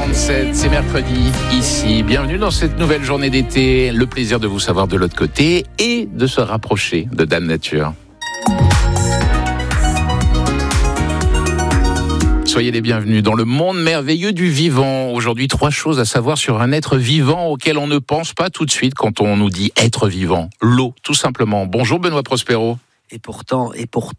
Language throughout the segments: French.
8h47, c'est mercredi, ici. Bienvenue dans cette nouvelle journée d'été. Le plaisir de vous savoir de l'autre côté et de se rapprocher de Dame Nature. Soyez les bienvenus dans le monde merveilleux du vivant. Aujourd'hui, 3 choses à savoir sur un être vivant auquel on ne pense pas tout de suite quand on nous dit être vivant. L'eau, tout simplement. Bonjour Benoît Prospero. Et pourtant,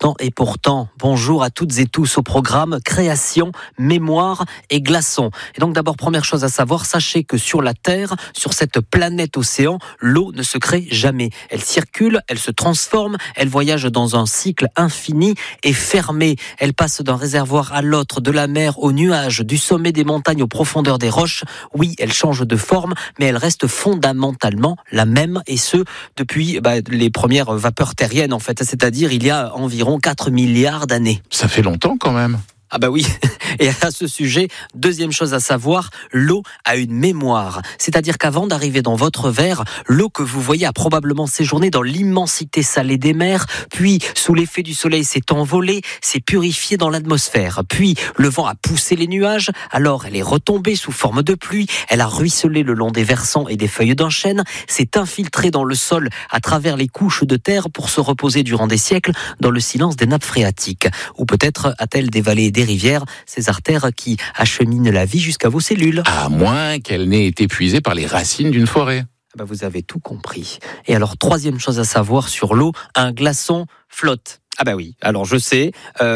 bonjour à toutes et tous au programme Création, Mémoire et Glaçons. Et donc d'abord, première chose à savoir, sachez que sur la Terre, sur cette planète océan, l'eau ne se crée jamais. Elle circule, elle se transforme, elle voyage dans un cycle infini et fermé. Elle passe d'un réservoir à l'autre, de la mer aux nuages, du sommet des montagnes aux profondeurs des roches. Oui, elle change de forme, mais elle reste fondamentalement la même, et ce, depuis les premières vapeurs terriennes en fait. C'est-à-dire il y a environ 4 milliards d'années. Ça fait longtemps quand même. Ah bah oui, et à ce sujet, deuxième chose à savoir, l'eau a une mémoire. C'est-à-dire qu'avant d'arriver dans votre verre, l'eau que vous voyez a probablement séjourné dans l'immensité salée des mers, puis sous l'effet du soleil s'est envolée, s'est purifiée dans l'atmosphère, puis le vent a poussé les nuages, alors elle est retombée sous forme de pluie, elle a ruisselé le long des versants et des feuilles d'un chêne, s'est infiltrée dans le sol à travers les couches de terre pour se reposer durant des siècles dans le silence des nappes phréatiques. Ou peut-être a-t-elle dévalé des rivières, ces artères qui acheminent la vie jusqu'à vos cellules. À moins qu'elle n'ait été épuisée par les racines d'une forêt. Vous avez tout compris. Et alors, troisième chose à savoir sur l'eau, un glaçon flotte. Ah bah oui, alors je sais,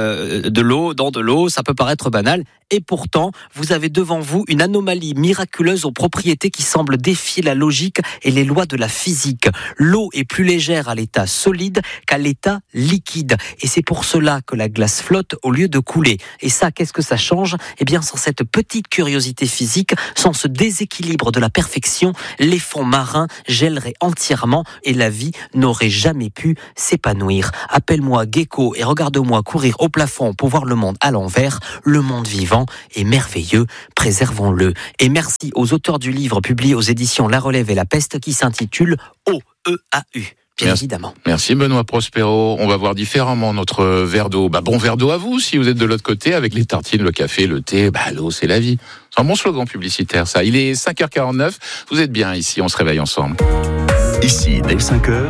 de l'eau, dans de l'eau, ça peut paraître banal, et pourtant, vous avez devant vous une anomalie miraculeuse aux propriétés qui semblent défier la logique et les lois de la physique. L'eau est plus légère à l'état solide qu'à l'état liquide, et c'est pour cela que la glace flotte au lieu de couler. Et ça, qu'est-ce que ça change ? Eh bien, sans cette petite curiosité physique, sans ce déséquilibre de la perfection, les fonds marins gèleraient entièrement et la vie n'aurait jamais pu s'épanouir. Appelle-moi Gecko et regarde-moi courir au plafond pour voir le monde à l'envers. Le monde vivant est merveilleux, préservons-le. Et merci aux auteurs du livre publié aux éditions La Relève et La Peste qui s'intitule OEAU. Évidemment. Merci Benoît Prospero. On va voir différemment notre verre d'eau. Bon verre d'eau à vous si vous êtes de l'autre côté avec les tartines, le café, le thé. L'eau c'est la vie. C'est un bon slogan publicitaire ça. Il est 5h49. Vous êtes bien ici, on se réveille ensemble. Ici dès 5h.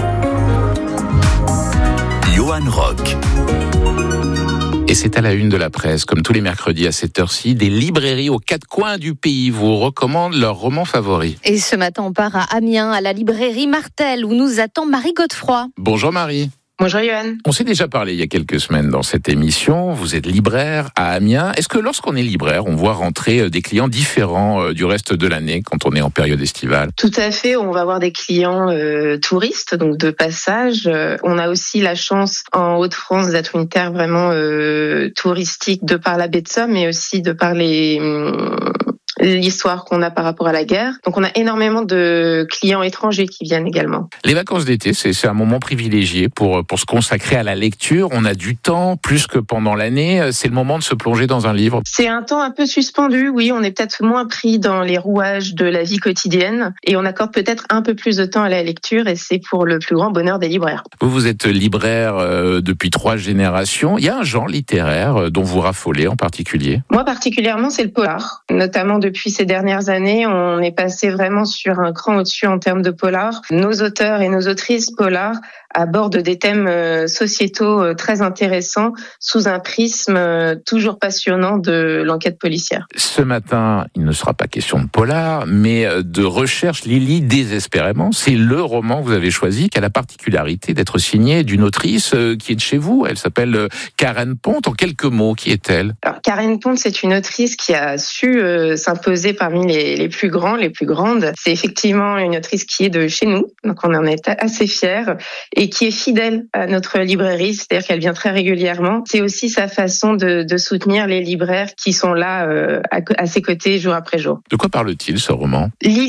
Johan Rock. Et c'est à la une de la presse, comme tous les mercredis à cette heure-ci, des librairies aux 4 coins du pays vous recommandent leurs romans favoris. Et ce matin, on part à Amiens, à la librairie Martel, où nous attend Marie Godefroy. Bonjour Marie. Bonjour Johan. On s'est déjà parlé il y a quelques semaines dans cette émission. Vous êtes libraire à Amiens. Est-ce que lorsqu'on est libraire, on voit rentrer des clients différents du reste de l'année quand on est en période estivale ? Tout à fait. On va avoir des clients touristes, donc de passage. On a aussi la chance en Hauts-de-France d'être une terre vraiment touristique de par la baie de Somme, mais aussi de par l'histoire qu'on a par rapport à la guerre. Donc on a énormément de clients étrangers qui viennent également. Les vacances d'été, c'est un moment privilégié pour se consacrer à la lecture. On a du temps, plus que pendant l'année. C'est le moment de se plonger dans un livre. C'est un temps un peu suspendu, oui. On est peut-être moins pris dans les rouages de la vie quotidienne et on accorde peut-être un peu plus de temps à la lecture, et c'est pour le plus grand bonheur des libraires. Vous êtes libraire depuis 3 générations. Il y a un genre littéraire dont vous raffolez en particulier ? Moi particulièrement, c'est le polar. Notamment depuis ces dernières années, on est passé vraiment sur un cran au-dessus en termes de polar. Nos auteurs et nos autrices polars abordent des thèmes sociétaux très intéressants sous un prisme toujours passionnant de l'enquête policière. Ce matin, il ne sera pas question de polar, mais de recherche Lily désespérément. C'est le roman que vous avez choisi, qui a la particularité d'être signé d'une autrice qui est de chez vous. Elle s'appelle Karen Pont. En quelques mots, qui est-elle ? Alors, Karen Pont, c'est une autrice qui a su s'imposer parmi les plus grands, les plus grandes. C'est effectivement une autrice qui est de chez nous, donc on en est assez fiers, et qui est fidèle à notre librairie, c'est-à-dire qu'elle vient très régulièrement. C'est aussi sa façon de soutenir les libraires qui sont là à ses côtés jour après jour. De quoi parle-t-il, ce roman ? Lily,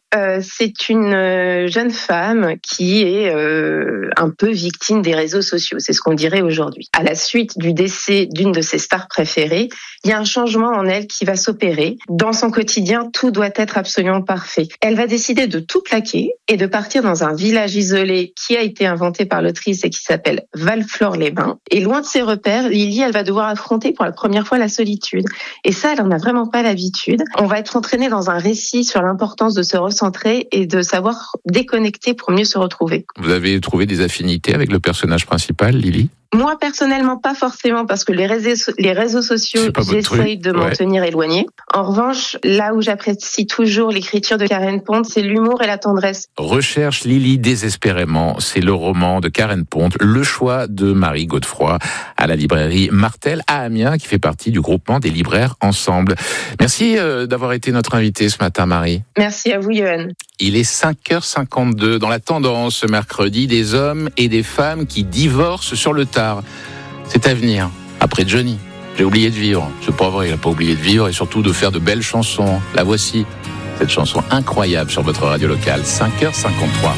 C'est une jeune femme qui est un peu victime des réseaux sociaux, c'est ce qu'on dirait aujourd'hui. À la suite du décès d'une de ses stars préférées, il y a un changement en elle qui va s'opérer. Dans son quotidien, tout doit être absolument parfait. Elle va décider de tout plaquer et de partir dans un village isolé qui a été inventé par l'autrice et qui s'appelle Val-Flore-les-Bains. Et loin de ses repères, Lily, elle va devoir affronter pour la première fois la solitude. Et ça, elle en a vraiment pas l'habitude. On va être entraîné dans un récit sur l'importance de se recentrer et de savoir déconnecter pour mieux se retrouver. Vous avez trouvé des affinités avec le personnage principal, Lily ? Moi, personnellement, pas forcément, parce que les réseaux sociaux, j'essaye de m'en tenir éloigné. En revanche, là où j'apprécie toujours l'écriture de Karen Pont, c'est l'humour et la tendresse. Recherche Lily désespérément, c'est le roman de Karen Pont, le choix de Marie Godefroy à la librairie Martel à Amiens, qui fait partie du groupement des libraires Ensemble. Merci d'avoir été notre invitée ce matin, Marie. Merci à vous, Johan. Il est 5h52 dans la tendance ce mercredi, des hommes et des femmes qui divorcent sur le tard. C'est à venir, après Johnny. J'ai oublié de vivre. C'est pas vrai, il n'a pas oublié de vivre et surtout de faire de belles chansons. La voici, cette chanson incroyable sur votre radio locale, 5h53.